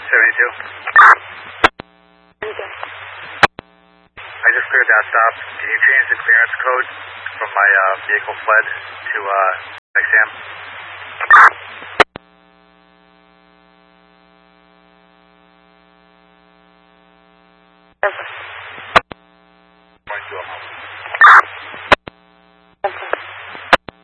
72. I just cleared that stop. Can you change the clearance code from my vehicle fled to XM? Going to a home.